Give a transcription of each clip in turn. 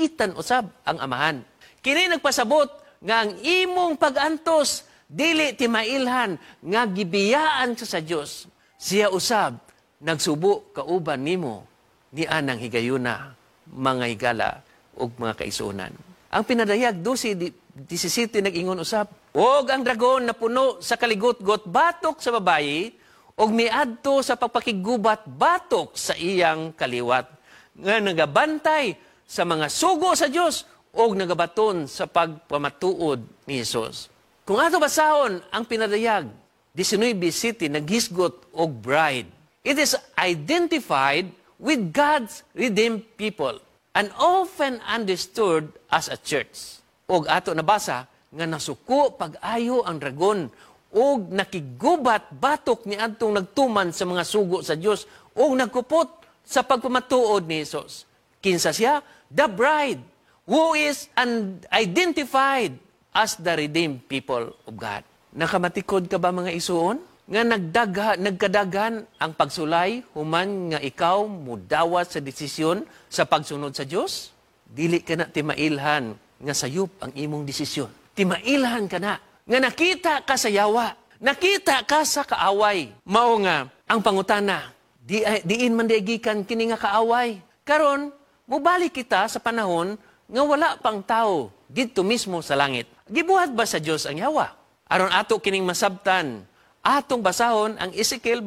sakitan usab ang amahan. Kini nagpasabot nga ang imong pag-antos dili ti mailhan nga gibiyaan sa Dios. Siya usab nagsubo kauban nimo ni anang higayuna, mga higala ug mga kaisunan. Ang pinadayag 12:17 nag-ingon usab, og ang dragon na puno sa kaligot-got batok sa babayi og miadto sa pagpakigubat batok sa iyang kaliwat nga nagabantay sa mga sugo sa Dios og nagabaton sa pagpamatuod ni Jesus. Kung ato basahon ang pinadayag 19:7 naghisgot og bride. It is identified with God's redeemed people and often understood as a church. Og ato nabasa nga nasuko pag-ayo ang dragon og nakigubat batok ni adtong nagtuman sa mga sugo sa Dios og nagkupot sa pagpamatuod ni Jesus. Kinsa siya? The bride who is identified as the redeemed people of God. Nakamatikod ka ba mga isuon? Nga nagkadaghan ang pagsulay human nga ikaw mudawat sa desisyon sa pagsunod sa Dios? Dili ka na timailhan nga sayop ang imong desisyon. Timailhan ka na nga nakita ka sa yawa, nakita ka sa kaaway. Mao nga ang pangutana, diin man gikan kini nga kaaway. Karon mubalik kita sa panahon nga wala pang tao didto mismo sa langit. Gibuhat ba sa Dios ang yawa? Aron ato kining masabtan, atong basahon ang Ezekiel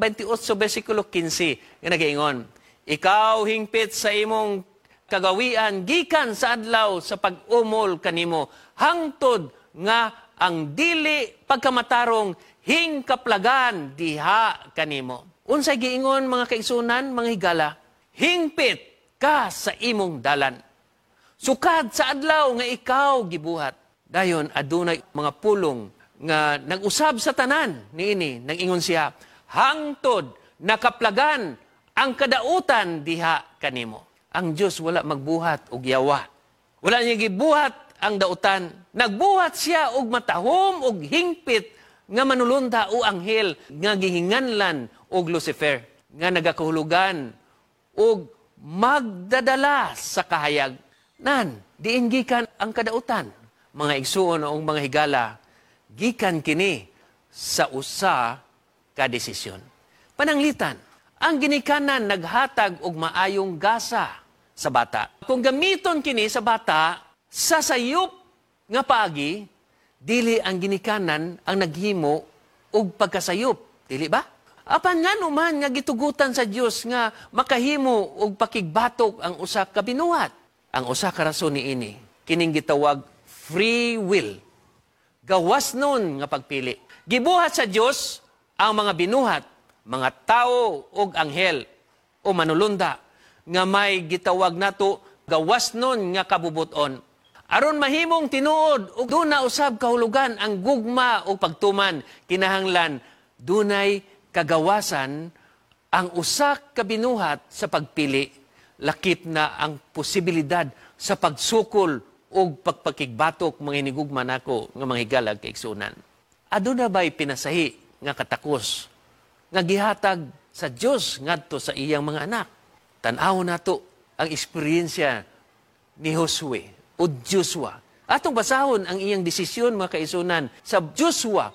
28:15 nga nagaingon, ikaw hingpit sa imong kagawian gikan sa adlaw sa pag-umol kanimo hangtod nga ang dili pagkamatarong hingkaplagan diha kanimo. Unsay giingon mga kaigsunan, mga higala? Hingpit ka sa imong dalan. Sukad sa adlaw nga ikaw gibuhat. Dayon adunay mga pulong nga nag-usab sa tanan niini, nag-ingon siya, hangtod nakaplagan ang kadautan diha kanimo. Ang Dios wala magbuhat og yawa. Wala niya gibuhat ang dautan. Nagbuhat siya og matahom og hingpit nga manulunda o anghel nga gihinganlan og Lucifer nga nagakahulugan og magdadala sa kahayag. Nan, diin gikan ang kadautan. Mga igsuon o mga higala, gikan kini sa usa ka desisyon. Pananglitan, ang ginikanan naghatag og maayong gasa sa bata. Kung gamiton kini sa bata, sa sayop nga paagi, dili ang ginikanan ang naghimo og pagkasayop. Dili ba? Apan nga naman nga gitugutan sa Dios nga makahimo og pakigbatok ang usa ka binuhat. Ang usa ka rason niini, kining gitawag free will. Gawas nun nga pagpili. Gibuhat sa Dios ang mga binuhat, mga tao ug anghel o manulunda nga may gitawag nato gawas nun nga kabubuton. Aron mahimong tinuod ug duna usab kahulugan ang gugma o pagtuman, kinahanglan dunay kagawasan ang usa ka binuhat sa pagpili, lakip na ang posibilidad sa pagsukol o pagpakigbatok mga hinigugma nako nga mga higalag kaigsunan. Aduna ba'y pinasahi nga katakos nga gihatag sa Dios ngadto sa iyang mga anak? Tan-aw nato ang eksperyensya ni Josue o Joshua. Atong basahon ang iyang desisyon mga kaisunan sa Joshua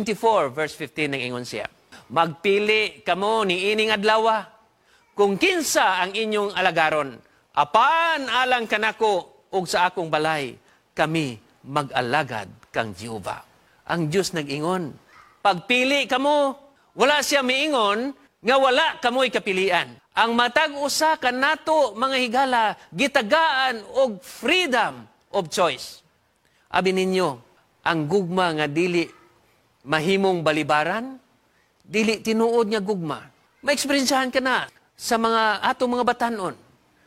24:15 nang ingon siya. Magpili kamo ni ining adlaw kung kinsa ang inyong alagaron. Apan alang kanako ug sa akong balay kami mag-alagad kang Jehova. Ang Dios nag-ingon, pagpili kamo, wala siya miingon nga wala kamoy kapilian. Ang matag usa kanato mga higala gitagaan og freedom of choice. Abi ninyo, ang gugma nga dili mahimong balibaran, dili tinuod nga gugma. Maeksperinsahan ka na sa mga atong mga batanon.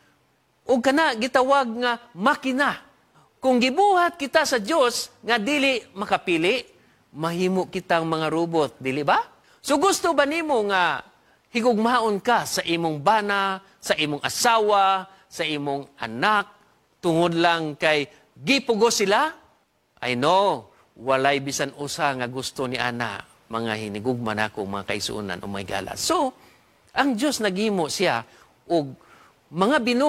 O kana gitawag nga makina. Kung gibuhat kita sa Dios nga dili makapili, mahimo kitang mga robot, dili ba? So gusto ba nimo nga higugmaon ka sa imong bana, sa imong asawa, sa imong anak, tungod lang kay gipugos sila? I know, walay bisan usa nga gusto ni ana, mga hinigugma nako, mga kaisunan, o mga gala. So, ang Diyos naghimo siya og mga binuhat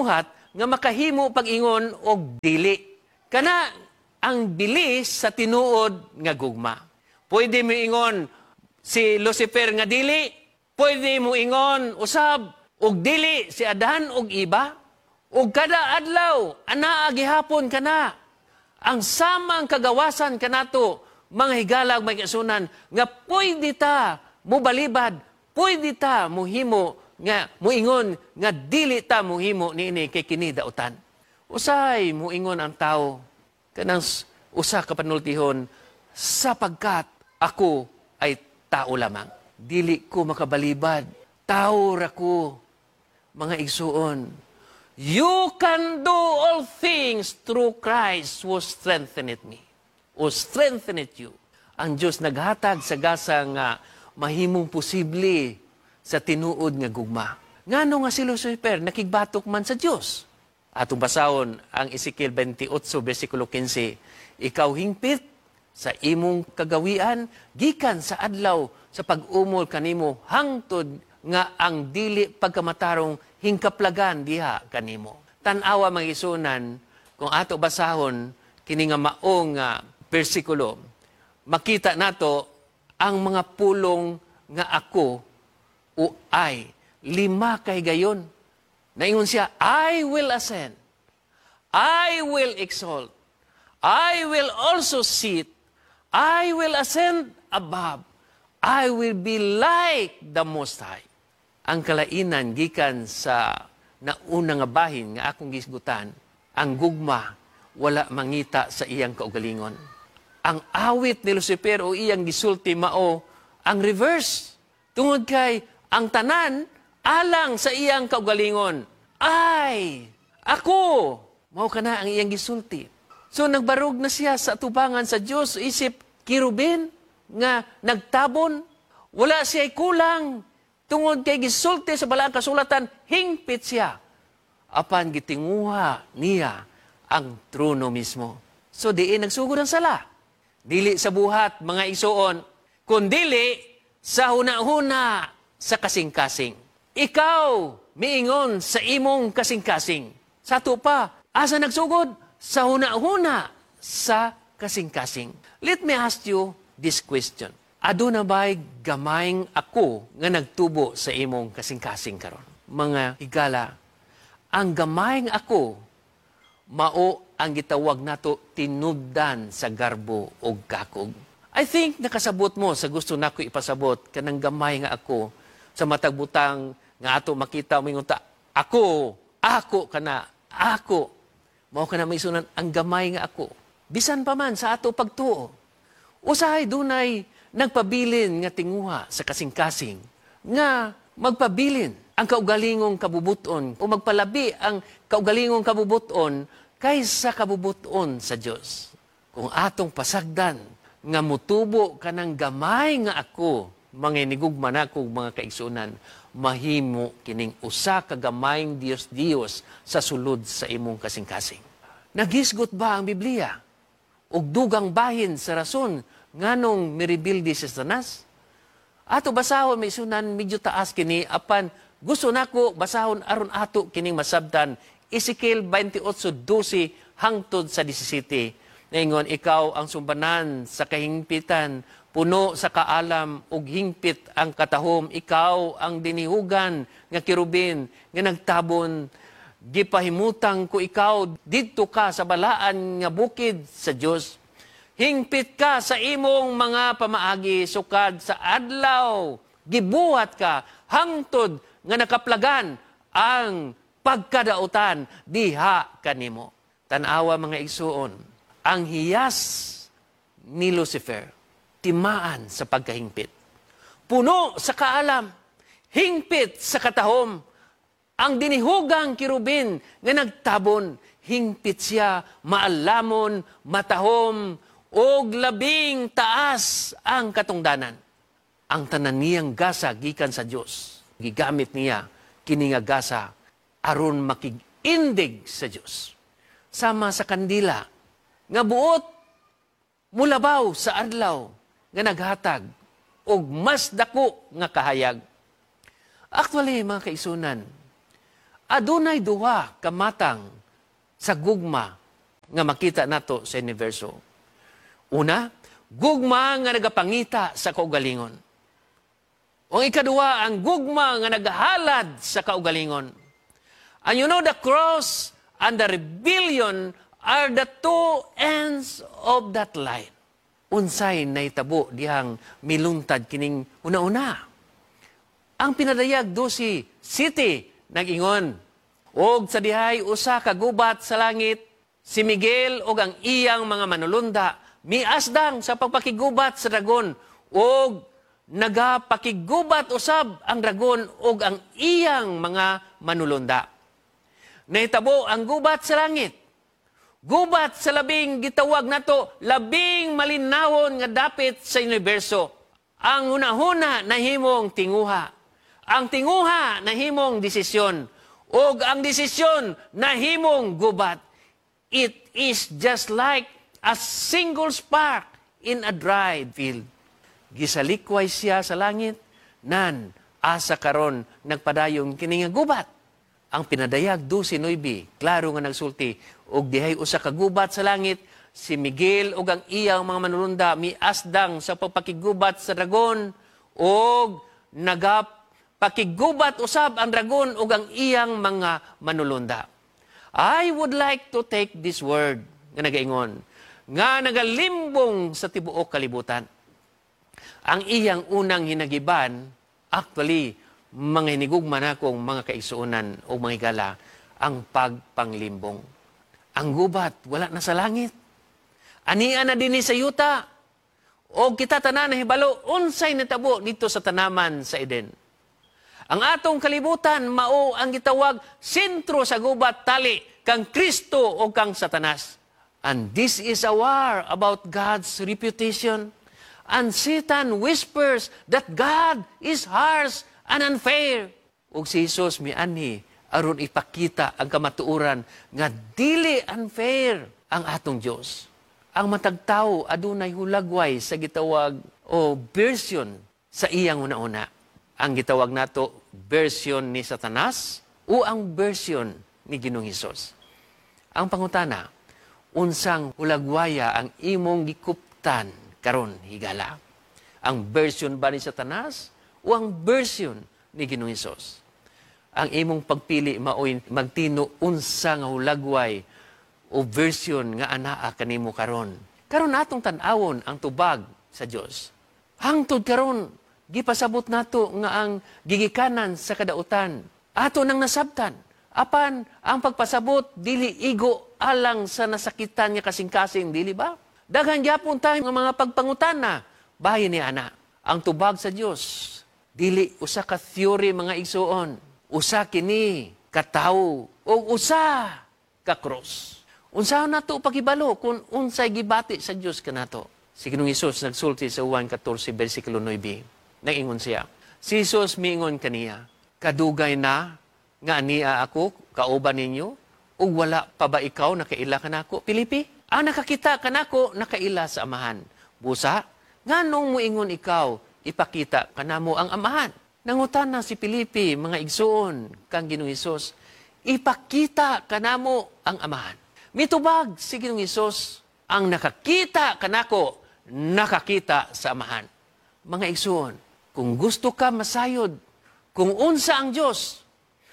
nga makahimo pag-ingon og dili. Kana ang bilis sa tinuod nga gugma. Pwede mo ingon si Lucifer nga dili, pwede mo ingon usab og dili si Adan og iba, og kada adlaw anaa gihapon kana. Ang samang kagawasan kanato mga higalag may kasunan nga pwede ta mo balibad, pwede ta mohimo nga muingon nga dili ta mohimo niini kay kini dautan. Usay muingon ang tao kanang usa ka panultihon sapagkat ako ay tao lamang. Dili ko makabalibad. Tao ra ko, mga igsuon. You can do all things through Christ who strengtheneth me. O strengtheneth you. Ang Diyos naghatag sa gasa nga mahimong posible sa tinuod nga gugma. Ngano nga si Lucifer nakigbatok man sa Diyos? Atong basahon ang Ezekiel 28, versikulo 15. Ikaw hingpit sa imong kagawian, gikan sa adlaw sa pag-umol kanimo, hangtod nga ang dili pagkamatarong hingkaplagan diha kanimo. Tan-awa mga isunan, kung ato basahon, kini nga maong versikulo, makita nato ang mga pulong nga ako o ay, 5 kay gayon. Naingon siya, I will ascend, I will exalt, I will also sit, I will ascend above, I will be like the Most High. Ang kalainan gikan sa nauna nga bahin nga akong gisgutan, ang gugma wala mangita sa iyang kaugalingon. Ang awit ni Lucifer o iyang gisulti mao ang reverse. Tungod kay ang tanan alang sa iyang kaugalingon. Ay, ako, mao kana ang iyang gisulti. So nagbarog na siya sa atubangan sa Dios, isip kirubin nga nagtabon, wala siya kulang. Tungod kay gisulti sa balaang kasulatan, hingpit siya. Apan gitinguha niya ang trono mismo. So diin nagsugod ang sala. Dili sa buhat, mga isuon, kundili sa huna-huna sa kasing-kasing. Ikaw, miingon sa imong kasing-kasing. Sa pa, asa nagsugod? Sa huna-huna sa kasing-kasing. Let me ask you this question. Aduna ba'y gamayng ako nga nagtubo sa imong kasing-kasing karon? Mga higala, ang gamayng ako, mao ang gitawag nato tinubdan sa garbo o kakog. I think nakasabot mo sa gusto nako ipasabot kanang gamay nga ako sa matagbutang nga ato makita mo ingunta, ako kana, ako. Mao kana may sunan ang gamay nga ako. Bisan pa man sa ato pagtuo. Usahay dunay nagpabilin nga tinguha sa kasing-kasing nga magpabilin ang kaugalingong kabubuton o magpalabi ang kaugalingong kabubuton kaysa kabubuton sa Dios. Kung atong pasagdan nga mutubo kanang gamay nga ako, mga inigugma na kong mga kaigsunan, mahimo kining usa ka gamayng Dios sa sulod sa imong kasing-kasing. Nagisgot ba ang Biblia? Og dugang bahin sa rason nganong miribildi si Satanas? Ato basahon may sunan medyo taas kini apan gusto nako basahon aron ato kining masabtan Ezekiel 28:12 hangtod sa 17. Naingon, ikaw ang sumbanan sa kahingpitan, puno sa kaalam ug hingpit ang katahom, ikaw ang dinihugan nga kirubin nga nagtabon, gipahimutang ko ikaw didto ka sa balaan nga bukid sa Dios. Hingpit ka sa imong mga pamaagi, sukad sa adlaw, gibuhat ka, hangtod nga nakaplagan ang pagkadautan diha kanimo. Tanawa mga igsuon, ang hiyas ni Lucifer, timaan sa pagkahingpit. Puno sa kaalam, hingpit sa katahom, ang dinihugang kirubin nga nagtabon, hingpit siya, maalamon, matahom, og labing taas ang katungdanan. Ang tanan niyang gasa gikan sa Dios. Gigamit niya kini nga gasa aron makig-indig sa Dios. Sama sa kandila nga buot mulabaw sa adlaw nga naghatag og mas dako nga kahayag. Actually, mga kaisunan, adunay duha ka matang sa gugma nga makita nato sa universo. Una, gugma nga nagapangita sa kaugalingon. O ikaduha, ang gugma nga nagahalad sa kaugalingon. And you know, the cross and the rebellion are the two ends of that line. Unsay nahitabo dihang miluntad kining una-una. Ang pinadayag do si City nag-ingon. Og sa dihay usa ka gubat sa langit, si Miguel og ang iyang mga manulunda miasdang sa pagpakigubat sa dragon og nagapakigubat usab ang dragon og ang iyang mga manulunda. Nahitabo ang gubat sa langit. Gubat sa labing gitawag nato labing malinawon nga dapit sa universo. Ang hunahuna nahimong tinguha. Ang tinguha nahimong desisyon. Og ang desisyon nahimong gubat. It is just like a single spark in a dry field. Gisalikway siya sa langit, nan asa karon nagpadayong kini nga gubat. Ang pinadayag 12:9, klaro nga nagsulti, og dihay usa ka gubat sa langit, si Miguel og ang iyang mga manulunda miasdang sa pagpakigubat sa dragon, og nagapakigubat usab ang dragon og ang iyang mga manulunda. I would like to take this word nga nagaingon, nga nagalimbong sa tibuok kalibutan. Ang iyang unang hinagiban, actually, mga hinigugman akong mga kaigsuunan o mga higala, ang pagpanglimbong. Ang gubat, wala na sa langit. Anian na din sa yuta. O kita tanan na hibalo, unsay natabo dito sa tanaman sa Eden. Ang atong kalibutan, mao ang gitawag sentro sa gubat tali, kang Kristo o kang Satanas. And this is a war about God's reputation. And Satan whispers that God is harsh and unfair. Ug si Jesus mianhi aron ipakita ang kamatuoran nga dili unfair ang atong Dios. Ang matag tawo adunay hulagway sa gitawag o version sa iyang una-una. Ang gitawag nato version ni Satanas o ang version ni Ginoong Hesus. Ang pangutana, unsang hulagwaya ang imong gikuptan karon higala? Ang version ba ni Satanas o ang version ni Ginoong Hesus? Ang imong pagpili maoy magtino unsa nga hulagway o version nga anaa kanimo karon. Karon atong tan-awon ang tubag sa Dios. Hangtod karon gipasabot nato nga ang gigikanan sa kadautan ato nang nasabtan. Apan ang pagpasabot dili igo alang sa nasakitan nga kasing-kasing, dili ba? Daghan gyapon tayo nga mga pagpangutana. Bahin ni ana, ang tubag sa Dios dili usa ka theory mga igsuon, usa kini ka tawo o usa ka cross. Unsaon nato pagibalo kung unsay gibati sa Dios kanato? Si Ginoong Hesus nagsulti sa Juan 14 bersikulo 9. Nag-ingon siya. Si Jesus miingon kaniya, kadugay na nga ania ako kauban ninyo ug wala pa ba ikaw nakaila kanako? Pilipi, ang nakakita kanako nakaila sa amahan. Busa, nganong moingon ikaw ipakita kanamo ang amahan? Nangutan na si Pilipi, mga igsuon kang Ginoong Hesus, ipakita kanamo ang amahan. Mitubag si Ginoong Hesus, ang nakakita kanako nakakita sa amahan. Mga igsuon, kung gusto ka masayod, kung unsa ang Dios,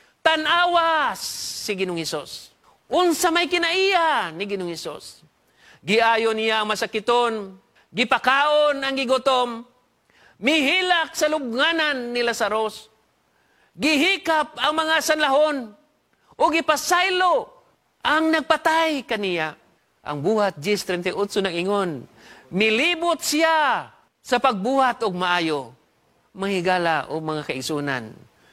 tanawa si Ginoong Hesus. Unsa may kinaiya ni Ginoong Hesus. Giayon niya ang masakiton, gipakaon ang gigutom, mihilak sa lubnganan ni Lazarus, gihikap ang mga sanlahon, o gipasaylo ang nagpatay kaniya. Ang buhat 10:38 nang ingon, milibot siya sa pagbuhat og maayo. Mahigala o mga kaisunan,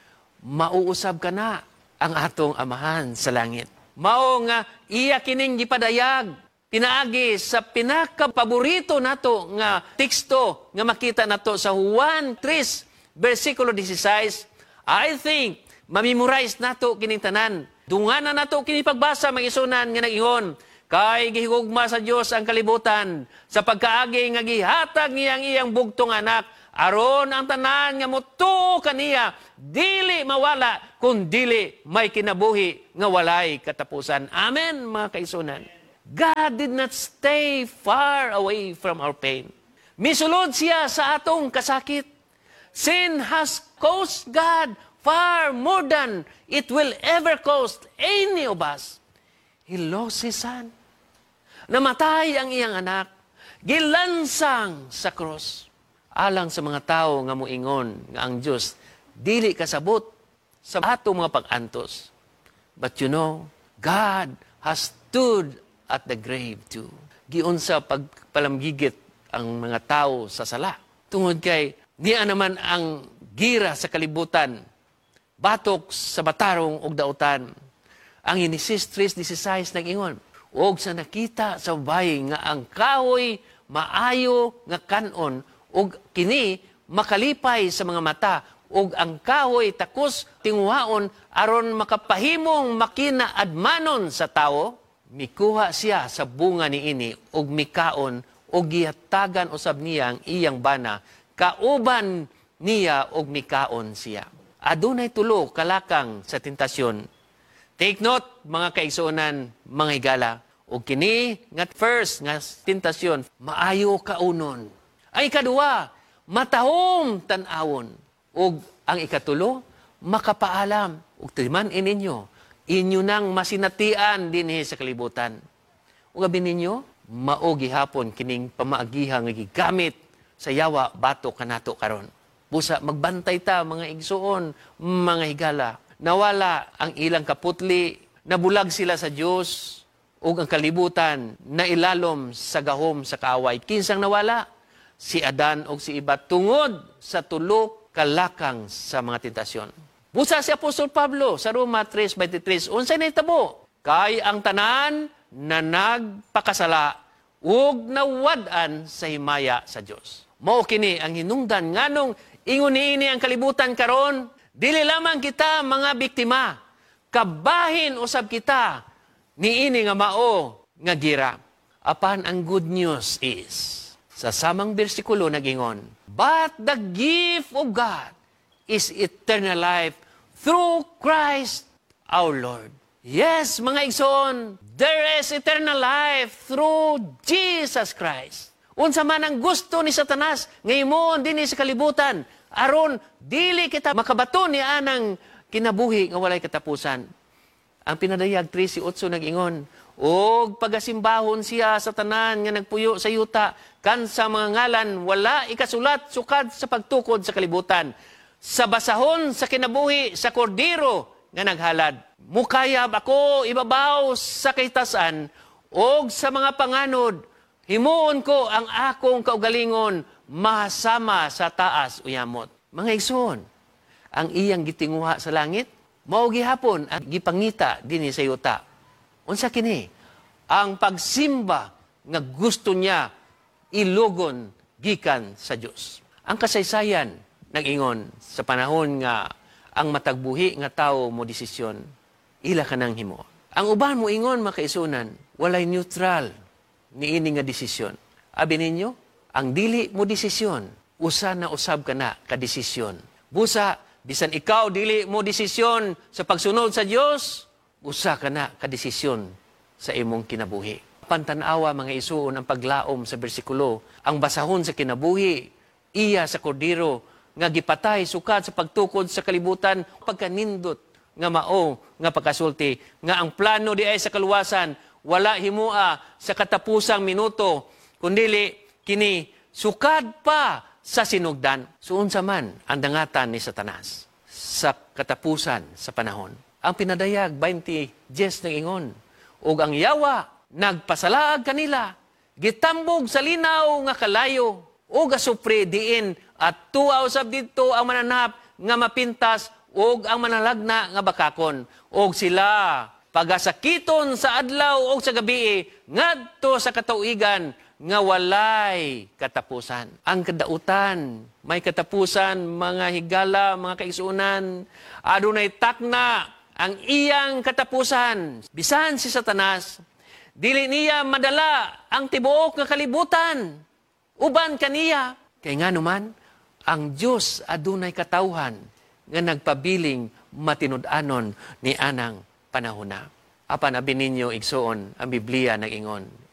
mauusab ka na ang atong amahan sa langit. Mao nga iya kining gipadayag, pinaagi sa pinakapaborito nato nga teksto nga makita nato sa Juan 3, versikulo 16. I think, mamemorize nato kining tanan. Dunganan nato kini pagbasa mga isunan nga nag-ingon, kay gihigugma sa Dios ang kalibutan sa pagkaagi nga gihatag niyang iyang bugtong anak aron ang tanan nga mutuo kaniya dili mawala kun dili may kinabuhi nga walay katapusan. Amen, mga kaisunan. God did not stay far away from our pain. Misulod siya sa atong kasakit. Sin has cost God far more than it will ever cost any of us. He lost His Son. Namatay ang iyang anak. Gilansang sa cross. Alang sa mga tao nga muingon nga ang Diyos dili kasabot sa atong mga pag-antos. But you know, God has stood at the grave too. Giun sa pagpalamgigit ang mga tao sa sala. Tungod kay niya naman ang gira sa kalibutan, batok sa batarong ug dautan. Ang Genesis 3:16 nag-ingon, og sa nakita sa bayi nga ang kahoy maayo nga kanon ug kini makalipay sa mga mata ug ang kahoy takos tinguhaon aron makapahimong makinaadmanon sa tao, mikuha siya sa bunga niini ug mikaon ug gihatagan usab niya ang iyang bana kauban niya ug mikaon siya. Adunay tulo kalakang sa tentasyon. Take note, mga kaigsuonan, mga higala, ug kini nga first nga tentasyon, maayo kaunon. Ang ikaduwa, matahom tan-awon. Ug ang ikatulo, makapaalam. Ug timan ininyo, inyo nang masinatian dinhi sa kalibutan. Ug abin ninyo, mao gihapon kining pamaagihan nga gigamit sa yawa bato kanato karon. Busa magbantay ta mga igsuon, mga higala. Nawala ang ilang kaputli, nabulag sila sa Dios ug ang kalibutan na ilalom sa gahom sa kaaway. Kinsang nawala? Si Adan ug si Eva tungod sa tulo kalakang sa mga tentasyon. Busa si Apostol Pablo sa Roma 3:23, unsay nahitabo? Kay ang tanan na nagpakasala ug nawad-an sa himaya sa Dios. Mao kini ang hinungdan nganong ingon niini ang kalibutan karon, dili lamang kita mga biktima, kabahin usab kita niini nga mao nga gira. Apan ang good news is sa samang bersikulo nag-ingon, but the gift of God is eternal life through Christ our Lord. Yes, mga igsoon, there is eternal life through Jesus Christ. Unsa man ang gusto ni Satanas, ngayimon din sa kalibutan, aron dili kita makabato ni anang kinabuhi nga walay katapusan. Ang pinadayag 13:8 nag-ingon, og pagasimbahon siya sa tanan nga nagpuyo sa yuta, kan sa mga ngalan wala ikasulat sukad sa pagtukod sa kalibutan. Sa basahon sa kinabuhi sa kordero nga naghalad. Mukayab ako ibabaw sa kahitasan og sa mga panganod, himuon ko ang akong kaugalingon mahasama sa taas uyamot. Mga igsoon, ang iyang gitinguha sa langit, mao gihapon ang gipangita dinhi sa yuta. Unsa kini? Ang pagsimba nga gusto niya ilugon gikan sa Dios. Ang kasaysayan nag-ingon sa panahon nga ang matagbuhi nga tawo mo desisyon, ila ka nang himo. Ang uban mo ingon makaisunan, walay neutral niini nga desisyon. Abi ninyo, ang dili mo desisyon, usa na usab ka na ka desisyon. Busa, bisan ikaw dili mo desisyon sa pagsunod sa Dios, usa ka na ka desisyon sa imong kinabuhi. Pantanawa mga isuon ang paglaom sa bersikulo, ang basahon sa kinabuhi, iya sa kordero, nga gipatay sukad sa pagtukod sa kalibutan, pagkanindot nga mao nga pagkasulti, nga ang plano di ay sa kaluwasan, wala himua sa katapusang minuto, kundili kini sukad pa sa sinugdan. Suon sa man ang dangatan ni Satanas sa katapusan sa panahon. Ang pinadayag 20:10 ng ingon, ug ang yawa nagpasalaag kanila, gitambog sa linaw nga kalayo, ug asupre diin at tuaw sab didto ang mananap nga mapintas ug ang manalagna nga bakakon, ug sila pagasakiton sa adlaw ug sa gabi ngadto sa katuigan nga walay katapusan. Ang kadautan may katapusan, mga higala, mga kaigsuonan, adunay takna ang iyang katapusan. Bisan si Satanas, dili niya madala ang tibuok nga kalibutan uban kaniya. Kay nga naman, ang Dios adunay katawhan nga nagpabiling matinud-anon ni anang panahona. Apan abi ninyo igsuon ang Biblia nag-ingon,